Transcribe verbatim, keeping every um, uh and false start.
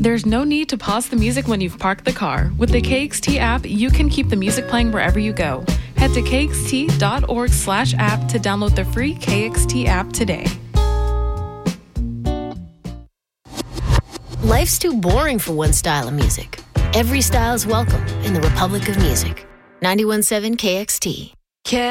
There's no need to pause the music when you've parked the car. With the K X T app, you can keep the music playing wherever you go. Head to kxt.org slash app to download the free K X T app today. Life's too boring for one style of music. Every style is welcome in the Republic of Music. ninety-one point seven K X T.